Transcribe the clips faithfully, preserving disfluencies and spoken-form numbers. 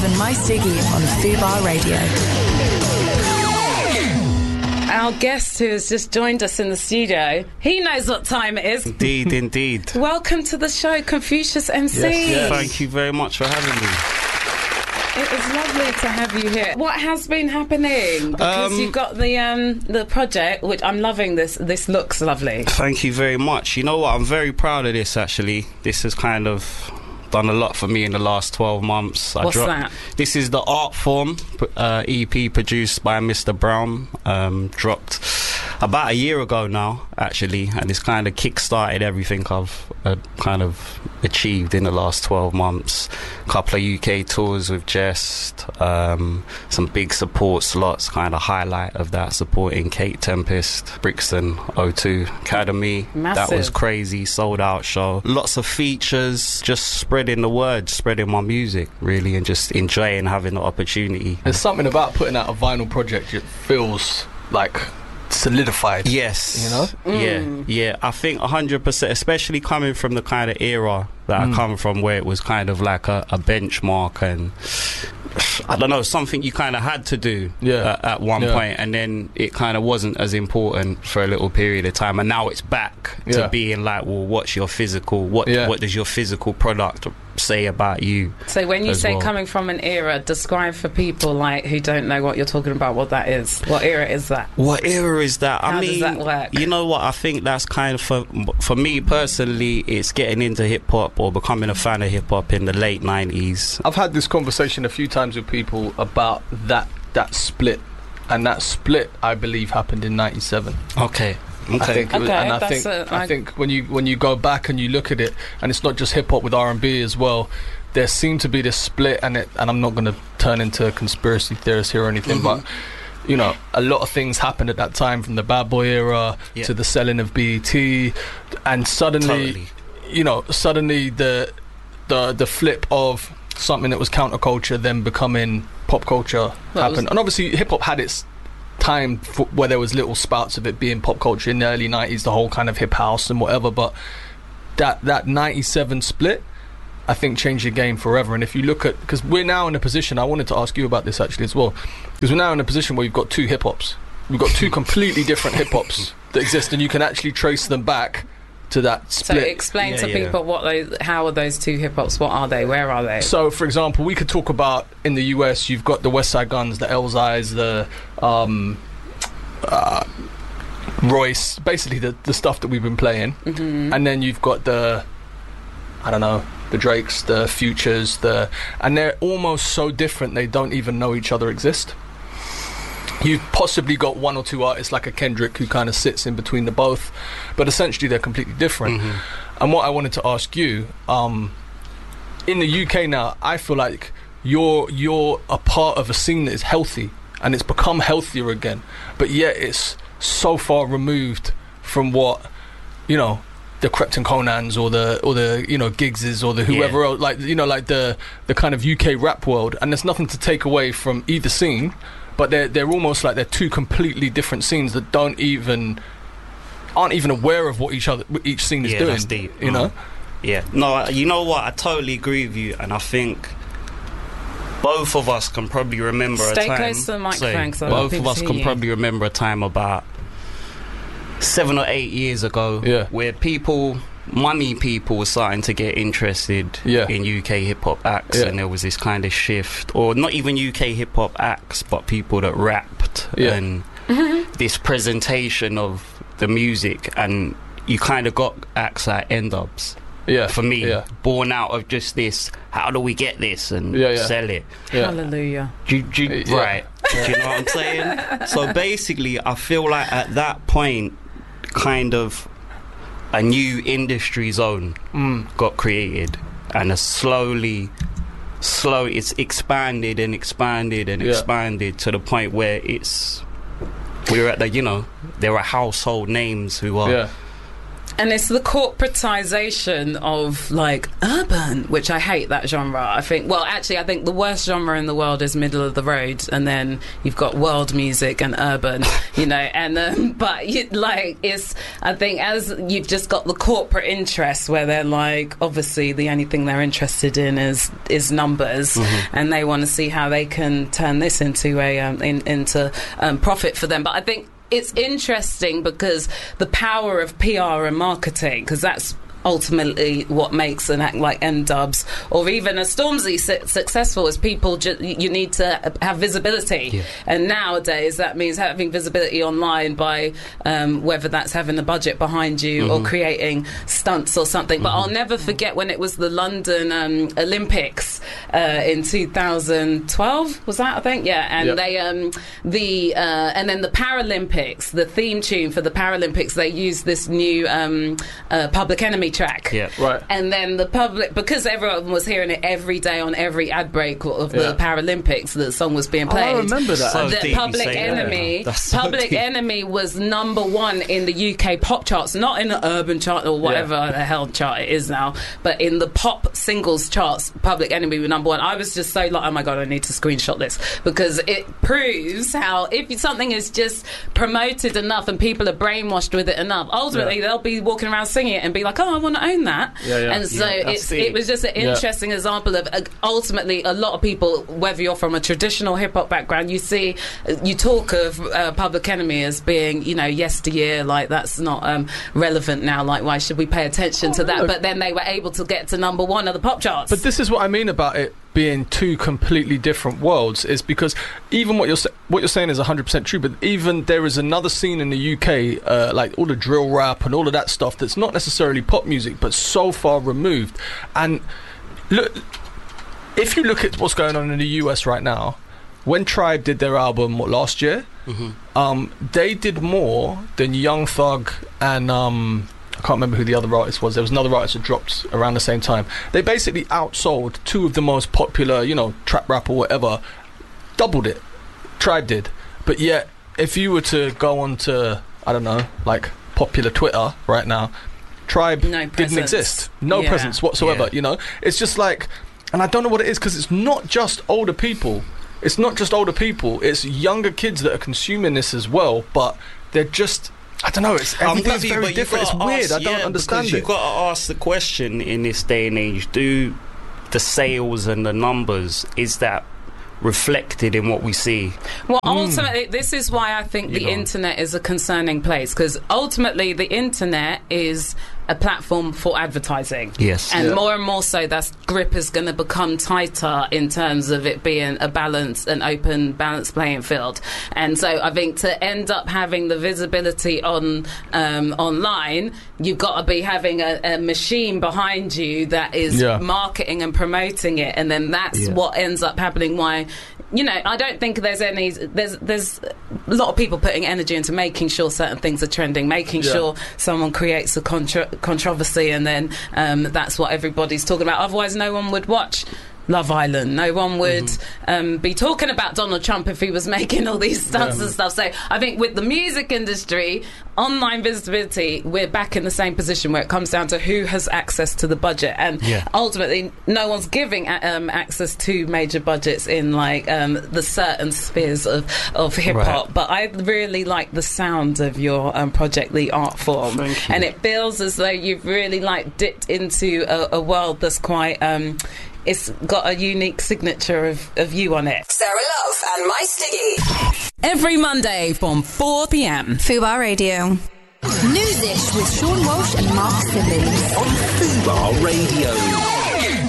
Gavin Maistiggy on Fubar Radio. Our guest who has just joined us in the studio, he knows what time it is. Indeed, indeed. Welcome to the show, Confucius M C. Yes, yes. Thank you very much for having me. It is lovely to have you here. What has been happening? Because Um, you've got the um, the project, which I'm loving. This this looks lovely. Thank you very much. You know what? I'm very proud of this, actually. This has kind of done a lot for me in the last twelve months. I What's dropped, that? This is the Art Form uh, E P produced by Mister Brown. Um, dropped about a year ago now, actually, and it's kind of kick-started everything I've uh, kind of achieved in the last twelve months. A couple of U K tours with Jest, um, some big support slots, kind of highlight of that, supporting Kate Tempest, Brixton O two Academy. Massive. That was crazy, sold out show. Lots of features, just spreading the word, spreading my music, really, and just enjoying having the opportunity. There's something about putting out a vinyl project, it feels like solidified. Yes. You know? Yeah, yeah. I think one hundred percent, especially coming from the kind of era that Mm. I come from, where it was kind of like a, a benchmark and, I don't know, something you kind of had to do Yeah. at, at one Yeah. point, and then it kind of wasn't as important for a little period of time, and now it's back Yeah. to being like, well, what's your physical, what Yeah. what does your physical product say about you? So when you as say well. coming from an era, describe for people like who don't know what you're talking about what that is. What era is that? What era is that? How I does mean, that work? you know what? I think that's kind of for for me personally. It's getting into hip hop or becoming a fan of hip hop in the late nineties. I've had this conversation a few times with people about that that split, and that split I believe happened in ninety-seven. Okay. Okay. I think, it was, Okay, and I that's think a- I I- think when you when you go back and you look at it, and it's not just hip hop with R and B as well. There seemed to be this split, and it, and I'm not going to turn into a conspiracy theorist here or anything, Mhm. but you know, a lot of things happened at that time, from the Bad Boy era Yeah. to the selling of B E T, and suddenly, Totally. you know, suddenly the the the flip of something that was counterculture then becoming pop culture Well, it happened. was- And obviously hip hop had its time for, where there was little spouts of it being pop culture in the early nineties, the whole kind of hip house and whatever, but that that ninety-seven split I think changed the game forever. And if you look at, because we're now in a position, I wanted to ask you about this actually as well, because we're now in a position where you've got two hip hops, we've got two completely different hip hops that exist, and you can actually trace them back to that So split. explain Yeah, to yeah. people what those, how are those two hip hops? What are they? Where are they? So, for example, we could talk about in the U S, you've got the West Side Guns, the Elzais, the um, uh, Royce, basically the, the stuff that we've been playing. Mhm. And then you've got the, I don't know, the Drakes, the Futures, the, and they're almost so different they don't even know each other exist. You've possibly got one or two artists like a Kendrick who kind of sits in between the both, but essentially they're completely different. Mhm. And what I wanted to ask you, um, in the U K now, I feel like you're you're a part of a scene that is healthy, and it's become healthier again, but yet it's so far removed from what, you know, the Krypton Conans or the or the you know Giggses or the whoever Yeah. else, like you know like the the kind of U K rap world. And there's nothing to take away from either scene, but they're they're almost like they're two completely different scenes that don't even aren't even aware of what each other what each scene is Yeah, doing. that's deep. You know. Yeah. No, I- you know what? I totally agree with you, and I think both of us can probably remember Stay a time. close to the microphone, Sorry, 'cause I want both of people us to can hear you. probably remember a time about seven or eight years ago, Yeah. where people, money people, were starting to get interested Yeah. in U K hip hop acts, Yeah. and there was this kind of shift, or not even U K hip hop acts, but people that rapped Yeah. and this presentation of the music, and you kind of got acts like N-Dubs. Yeah. For me, Yeah. born out of just this, how do we get this and Yeah, yeah. sell it? Yeah. Hallelujah. Do, you- do, you- Yeah. Right. Do you know what I'm saying? So basically, I feel like at that point, kind of a new industry zone Mm. got created, and a slowly, slow, it's expanded and expanded and Yeah. expanded to the point where it's, we're at the, you know, there are household names who are Yeah. And it's the corporatization of like urban, which I hate that genre. I think, well, actually, I think the worst genre in the world is middle of the road, and then you've got world music and urban, you know. And um, but you, like, it's I think as you've just got the corporate interests where they're like, obviously, the only thing they're interested in is is numbers, mm-hmm. and they want to see how they can turn this into a um, in, into um, profit for them. But I think it's interesting because the power of P R and marketing, because that's ultimately what makes an act like M-Dubs or even a Stormzy su- successful is people ju- you need to have visibility, yeah. and nowadays that means having visibility online by um, whether that's having a budget behind you mm-hmm. or creating stunts or something. Mm-hmm. But I'll never forget when it was the London um, Olympics uh, in two thousand twelve, was that I think yeah and yep. they um, the uh, and then the Paralympics, the theme tune for the Paralympics, they used this new um, uh, Public Enemy track, yeah, right. And then the public, because everyone was hearing it every day on every ad break of the yeah. Paralympics, the song was being played. Oh, I remember that. So the Public Enemy, so Public deep. Enemy was number one in the U K pop charts, not in the urban chart or whatever yeah. the hell chart it is now, but in the pop singles charts, Public Enemy was number one. I was just so like, oh my god, I need to screenshot this because it proves how if something is just promoted enough and people are brainwashed with it enough, ultimately yeah. they'll be walking around singing it and be like, oh, I want to own that. Yeah, yeah. And so yeah, it's, it was just an interesting yeah. example of uh, ultimately a lot of people, whether you're from a traditional hip-hop background, you see, you talk of uh, Public Enemy as being, you know, yesteryear, like that's not um, relevant now, like why should we pay attention oh, to that? Look. But then they were able to get to number one of the pop charts. But this is what I mean about it being two completely different worlds, is because even what you're sa- what you're saying is one hundred percent true, but even there is another scene in the U K, uh, like all the drill rap and all of that stuff that's not necessarily pop music but so far removed. And look, if you look at what's going on in the U S right now, when Tribe did their album what, last year, mm-hmm. um, they did more than Young Thug and um, I can't remember who the other artist was. There was another artist that dropped around the same time. They basically outsold two of the most popular, you know, trap rap or whatever, doubled it. Tribe did. But yet, if you were to go on to, I don't know, like popular Twitter right now, Tribe no didn't exist. No yeah. presence whatsoever, yeah. you know? It's just like, and I don't know what it is, because it's not just older people. It's not just older people. It's younger kids that are consuming this as well, but they're just... I don't know, it's everything's very you, different, it's weird, ask, I don't yeah, understand it. You've got to ask the question in this day and age, do the sales and the numbers, is that reflected in what we see? Well, ultimately, mm. this is why I think you the know. internet is a concerning place, because ultimately the internet is a platform for advertising. Yes. And yeah. more and more so, that grip is going to become tighter in terms of it being a balanced, an open, balanced playing field. And so I think to end up having the visibility on um, online, you've got to be having a, a machine behind you that is yeah. marketing and promoting it. And then that's yeah. what ends up happening. Why, you know, I don't think there's any, there's, there's a lot of people putting energy into making sure certain things are trending, making yeah. sure someone creates a contra- controversy, and then um, that's what everybody's talking about. Otherwise, no one would watch Love Island. No one would mm-hmm. um, be talking about Donald Trump if he was making all these stunts yeah. and stuff. So I think with the music industry, online visibility, we're back in the same position where it comes down to who has access to the budget, and yeah. ultimately no one's giving um, access to major budgets in like um, the certain spheres of, of hip-hop. Right. But I really like the sound of your um, project, the art form, and it feels as though you've really like dipped into a, a world that's quite um, it's got a unique signature of, of you on it. Sarah Love and My Stiggy. Every Monday from four p.m. Fubar Radio. Newsish with Sean Walsh and Mark Siblings. On Fubar Radio.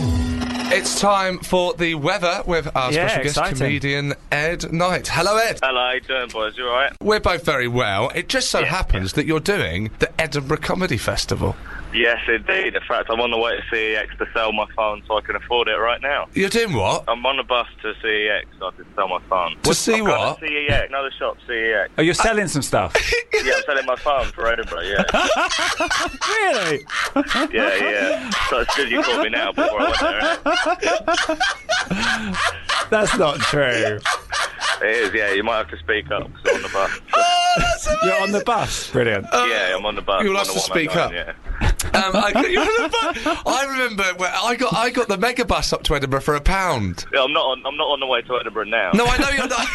It's time for the weather with our yeah, special guest exciting. comedian Ed Knight. Hello, Ed. Hello, how you doing, boys? You alright? We're both very well. It just so Yeah, happens that you're doing the Edinburgh Comedy Festival. Yes, indeed. In fact, I'm on the way to C E X to sell my phone so I can afford it right now. You're doing what? I'm on the bus to C E X so I can sell my phone. To see I'm what? going to C E X, another shop, C E X. Oh, you're selling some stuff? Yeah, I'm selling my phone for Edinburgh, yeah. Really? Yeah, yeah. So it's good you caught me now before I went there, That's not true. It is, yeah. You might have to speak up because I'm on the bus. Oh, that's You're on the bus. Brilliant. yeah, I'm on the bus. You'll I'm have on to the speak one oh up. nine, Yeah. Um, I, you're on the bus. I remember when I got I got the mega bus up to Edinburgh for a pound. Yeah, I'm not on. I'm not on the way to Edinburgh now. No, I know you're not.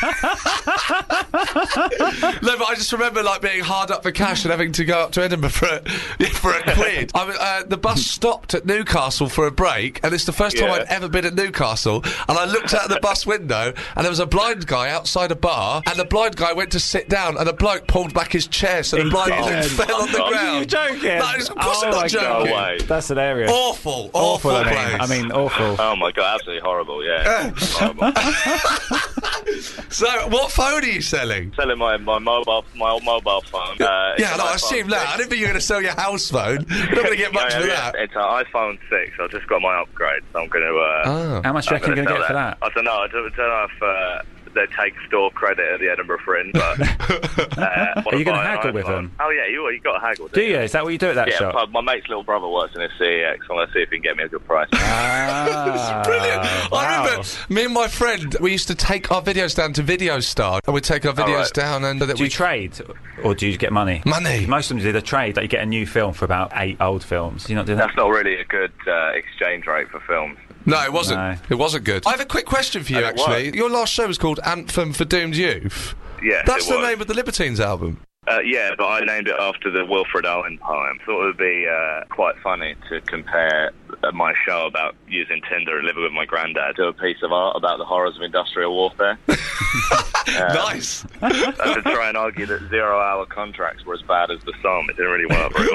No, but I just remember like being hard up for cash and having to go up to Edinburgh for a, yeah, for a quid. I mean, uh, the bus stopped at Newcastle for a break, and it's the first time Yeah. I'd ever been at Newcastle. And I looked out the bus window, and there was a blind guy outside a bar, and the blind guy went to sit down, and a bloke pulled back his chair, so the blind Again. bloke fell on the Oh, ground. You're joking. No, it's, of course Oh I'm my not God. joking. No way. That's hilarious. Awful, awful, Awful, I mean. place. I mean, awful. Oh my god, absolutely horrible. Yeah. horrible. So, what phone are you selling? Selling my, my mobile my old mobile phone. Uh, it's Yeah, an no, I iPhone assume that. six. I didn't think you were going to sell your house phone. You're not going to get much Yeah, for yeah, that. It's an iPhone six. I just got my upgrade, so I'm going to. Uh, Oh. How much do you reckon you're going to get for that. that? I don't know. I don't, don't know if uh, they take store credit at the Edinburgh Fringe, but. Uh, Are you going to haggle with them? Oh yeah, you you got to haggle. Do don't you? Is that what you do at that Yeah, shop? but my mate's little brother works in a C E X. I'm going to see if he can get me a good price. Ah, Brilliant. I wow. remember me and my friend, we used to take our videos down to Video Star, and we'd take our videos right. down and that Do we you trade, or do you get money? Money. Most of them do the trade, that you get a new film for about eight old films. Do you not do that? That's not really a good uh, exchange rate for films. No, it wasn't. No. It wasn't good. I have a quick question for you, And it actually. was. Your last show was called Anthem for Doomed Youth. Yes, That's it the was. name of the Libertines album. Uh, yeah, but I named it after the Wilfred Owen poem. Thought it would be uh, quite funny to compare uh, my show about using Tinder and living with my granddad to a piece of art about the horrors of industrial warfare. Nice. And to try and argue that zero-hour contracts were as bad as the song. It didn't really work very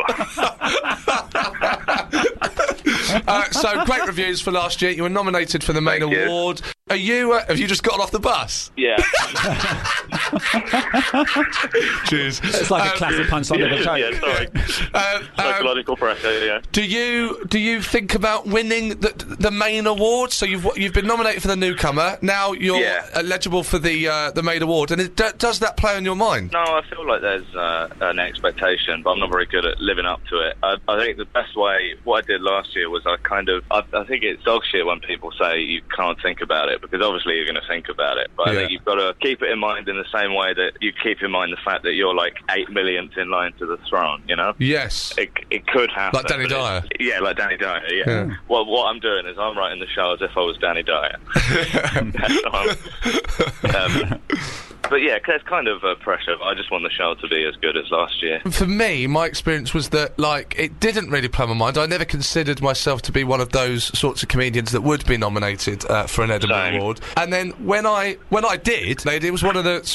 well. uh, so, great reviews for last year. You were nominated for the main Thank you. award. Are you, uh, have you just gotten off the bus? Yeah. Cheers. It's like a Um, classic punchline of a joke. yeah, sorry. Uh, um, Psychological pressure, yeah. do you do you think about winning the the main award? So you've you've been nominated for the newcomer. Now you're Yeah. eligible for the uh, the main award. And it, d- does that play on your mind? No, I feel like there's uh, an expectation, but I'm not very good at living up to it. I, I think the best way, what I did last year was I kind of, I, I think it's dog shit when people say you can't think about it, because obviously you're going to think about it. But I Yeah. think you've got to keep it in mind in the same way that you keep in mind the fact that you're like eight millionth in line to the throne, you know? Yes. It, it could happen. Like Danny but it- Dyer. Yeah, like Danny Dyer, yeah. Yeah. Well, what I'm doing is I'm writing the show as if I was Danny Dyer. That's what I'm- um, but yeah, there's kind of uh, pressure. I just want the show to be as good as last year. For me, my experience was that, like, it didn't really play on my mind. I never considered myself to be one of those sorts of comedians that would be nominated uh, for an Edinburgh Same. Award. And then when I when I did, it was one of the